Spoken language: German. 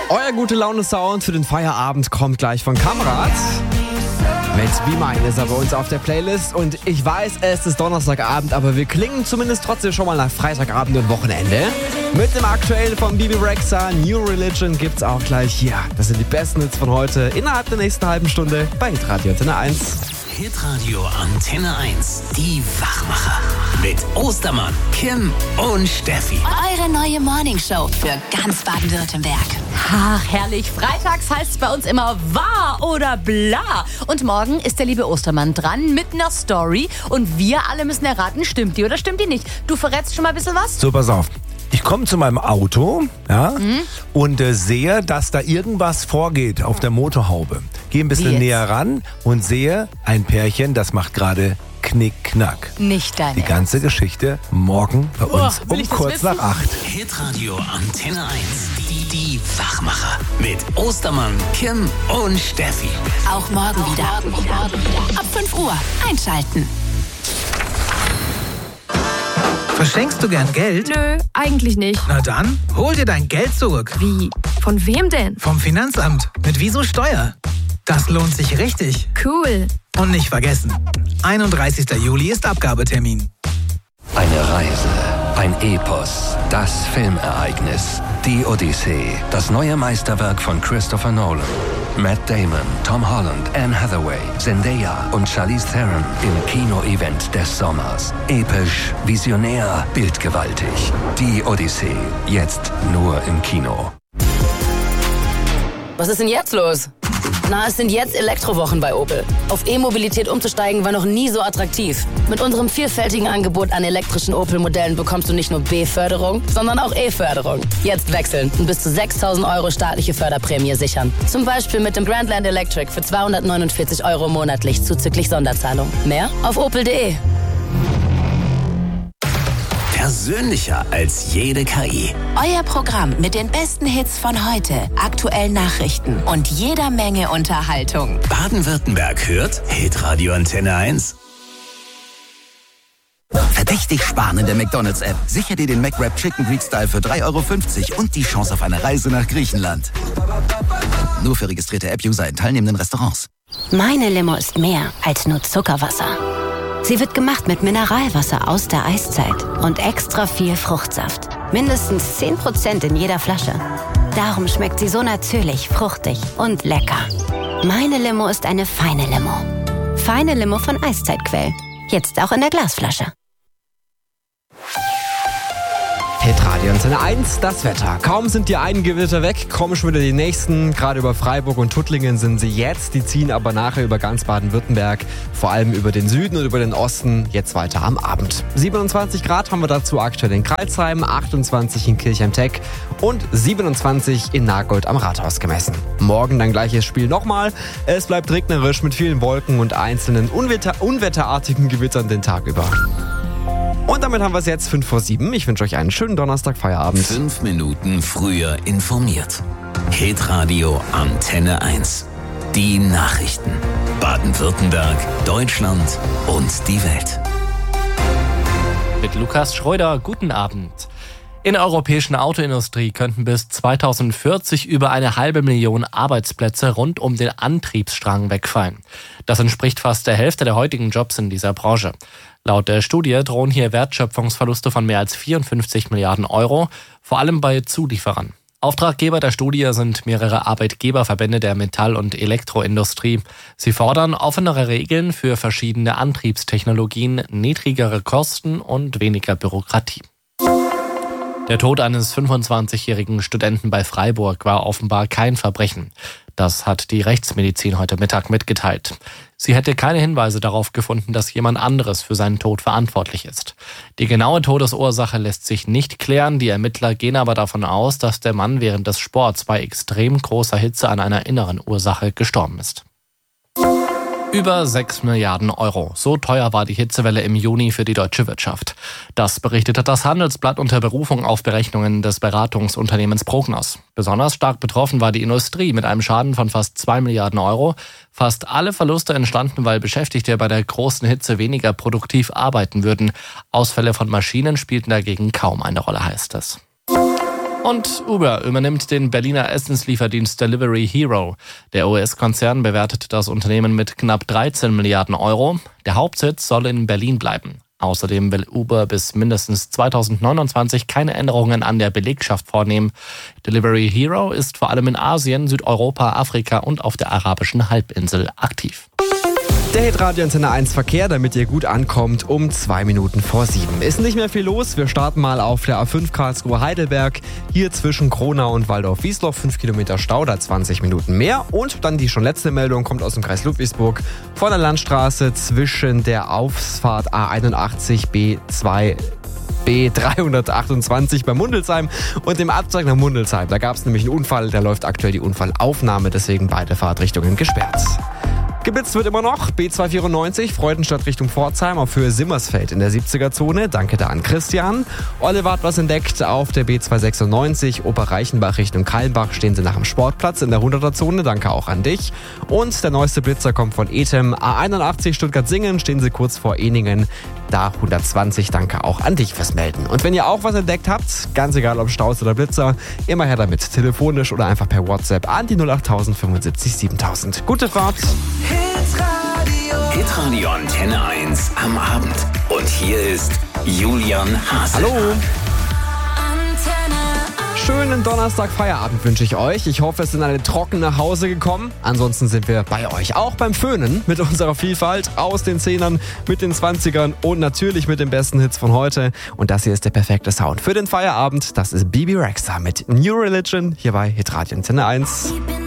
Euer gute Laune-Sound für den Feierabend kommt gleich von Kamrat. Mit Be Mine ist er bei uns auf der Playlist und ich weiß, es ist Donnerstagabend, aber wir klingen zumindest trotzdem schon mal nach Freitagabend und Wochenende. Mit dem aktuellen von Bibi Rexha, New Religion, gibt's auch gleich hier. Das sind die besten Hits von heute innerhalb der nächsten halben Stunde bei Hitradio Antenne 1. Hitradio Antenne 1, die Wachmacher. Mit Ostermann, Kim und Steffi. Eure neue Morningshow für ganz Baden-Württemberg. Ach, herrlich. Freitags heißt es bei uns immer wahr oder bla. Und morgen ist der liebe Ostermann dran mit einer Story. Und wir alle müssen erraten, stimmt die oder stimmt die nicht. Du verrätst schon mal ein bisschen was? So, pass auf. Ich komme zu meinem Auto und sehe, dass da irgendwas vorgeht auf der Motorhaube. Gehe ein bisschen näher ran und sehe ein Pärchen, das macht gerade Knick-Knack. Nicht dein Die ganze Geschichte morgen bei uns um kurz nach 8. Hitradio Antenne 1, die Wachmacher. Mit Ostermann, Kim und Steffi. Auch morgen wieder. Ab 5 Uhr einschalten. Verschenkst du gern Geld? Nö, eigentlich nicht. Na dann, hol dir dein Geld zurück. Wie? Von wem denn? Vom Finanzamt. Mit Wieso Steuer. Das lohnt sich richtig. Cool. Und nicht vergessen, 31. Juli ist Abgabetermin. Eine Reise, ein Epos, das Filmereignis, die Odyssee, das neue Meisterwerk von Christopher Nolan. Matt Damon, Tom Holland, Anne Hathaway, Zendaya und Charlize Theron im Kino-Event des Sommers. Episch, visionär, bildgewaltig. Die Odyssee, jetzt nur im Kino. Was ist denn jetzt los? Na, es sind jetzt Elektrowochen bei Opel. Auf E-Mobilität umzusteigen war noch nie so attraktiv. Mit unserem vielfältigen Angebot an elektrischen Opel-Modellen bekommst du nicht nur B-Förderung, sondern auch E-Förderung. Jetzt wechseln und bis zu 6.000 € staatliche Förderprämie sichern. Zum Beispiel mit dem Grandland Electric für 249 € monatlich zuzüglich Sonderzahlung. Mehr auf opel.de. Persönlicher als jede KI. Euer Programm mit den besten Hits von heute, aktuellen Nachrichten und jeder Menge Unterhaltung. Baden-Württemberg hört Hitradio Antenne 1. Verdächtig sparen in der McDonald's-App. Sicher dir den McWrap Chicken Greek Style für 3,50 € und die Chance auf eine Reise nach Griechenland. Nur für registrierte App-User in teilnehmenden Restaurants. Meine Limo ist mehr als nur Zuckerwasser. Sie wird gemacht mit Mineralwasser aus der Eiszeit und extra viel Fruchtsaft. Mindestens 10% in jeder Flasche. Darum schmeckt sie so natürlich, fruchtig und lecker. Meine Limo ist eine feine Limo. Feine Limo von Eiszeitquell. Jetzt auch in der Glasflasche. Hitradio Antenne 1, das Wetter. Kaum sind die einen Gewitter weg, kommen schon wieder die nächsten. Gerade über Freiburg und Tuttlingen sind sie jetzt. Die ziehen aber nachher über ganz Baden-Württemberg, vor allem über den Süden und über den Osten, jetzt weiter am Abend. 27 Grad haben wir dazu aktuell in Crailsheim, 28 in Kirchheim-Teck und 27 in Nagold am Rathaus gemessen. Morgen dann gleiches Spiel nochmal. Es bleibt regnerisch mit vielen Wolken und einzelnen unwetterartigen Gewittern den Tag über. Und damit haben wir es jetzt 5:07. Ich wünsche euch einen schönen Donnerstag-Feierabend. 5 Minuten früher informiert. Hitradio Antenne 1. Die Nachrichten. Baden-Württemberg, Deutschland und die Welt. Mit Lukas Schröder, guten Abend. In der europäischen Autoindustrie könnten bis 2040 über 500.000 Arbeitsplätze rund um den Antriebsstrang wegfallen. Das entspricht fast der Hälfte der heutigen Jobs in dieser Branche. Laut der Studie drohen hier Wertschöpfungsverluste von mehr als 54 Milliarden €, vor allem bei Zulieferern. Auftraggeber der Studie sind mehrere Arbeitgeberverbände der Metall- und Elektroindustrie. Sie fordern offenere Regeln für verschiedene Antriebstechnologien, niedrigere Kosten und weniger Bürokratie. Der Tod eines 25-jährigen Studenten bei Freiburg war offenbar kein Verbrechen. Das hat die Rechtsmedizin heute Mittag mitgeteilt. Sie hätte keine Hinweise darauf gefunden, dass jemand anderes für seinen Tod verantwortlich ist. Die genaue Todesursache lässt sich nicht klären. Die Ermittler gehen aber davon aus, dass der Mann während des Sports bei extrem großer Hitze an einer inneren Ursache gestorben ist. Über 6 Milliarden €. So teuer war die Hitzewelle im Juni für die deutsche Wirtschaft. Das berichtete das Handelsblatt unter Berufung auf Berechnungen des Beratungsunternehmens Prognos. Besonders stark betroffen war die Industrie mit einem Schaden von fast 2 Milliarden €. Fast alle Verluste entstanden, weil Beschäftigte bei der großen Hitze weniger produktiv arbeiten würden. Ausfälle von Maschinen spielten dagegen kaum eine Rolle, heißt es. Und Uber übernimmt den Berliner Essenslieferdienst Delivery Hero. Der US-Konzern bewertet das Unternehmen mit knapp 13 Milliarden Euro. Der Hauptsitz soll in Berlin bleiben. Außerdem will Uber bis mindestens 2029 keine Änderungen an der Belegschaft vornehmen. Delivery Hero ist vor allem in Asien, Südeuropa, Afrika und auf der arabischen Halbinsel aktiv. Der Hitradio Antenne 1 Verkehr, damit ihr gut ankommt, um 2 Minuten vor 7. Ist nicht mehr viel los. Wir starten mal auf der A5 Karlsruhe-Heidelberg. Hier zwischen Kronau und Waldorf-Wiesloch 5 Kilometer Stau, da 20 Minuten mehr. Und dann die schon letzte Meldung kommt aus dem Kreis Ludwigsburg. Von der Landstraße zwischen der Ausfahrt A81 B328 bei Mundelsheim und dem Abzweig nach Mundelsheim. Da gab es nämlich einen Unfall, da läuft aktuell die Unfallaufnahme, deswegen beide Fahrtrichtungen gesperrt. Geblitzt wird immer noch. B294, Freudenstadt Richtung Pforzheim auf Höhe Simmersfeld in der 70er-Zone. Danke da an Christian. Oliver hat was entdeckt auf der B296, Oberreichenbach Richtung Kallenbach stehen sie nach dem Sportplatz in der 100er-Zone. Danke auch an dich. Und der neueste Blitzer kommt von Ethem. A81 Stuttgart-Singen stehen sie kurz vor Eningen. Da 120, danke auch an dich fürs Melden. Und wenn ihr auch was entdeckt habt, ganz egal ob Staus oder Blitzer, immer her damit, telefonisch oder einfach per WhatsApp an die 08000 75 7000. Gute Fahrt! Hitradio Antenne 1 am Abend. Und hier ist Julian Haselmann. Hallo! Schönen Donnerstag Feierabend wünsche ich euch. Ich hoffe, es sind alle trocken nach Hause gekommen. Ansonsten sind wir bei euch auch beim Föhnen mit unserer Vielfalt aus den 10ern, mit den 20ern und natürlich mit den besten Hits von heute. Und das hier ist der perfekte Sound für den Feierabend. Das ist Bebe Rexha mit New Religion hier bei Hitradio Antenne 1.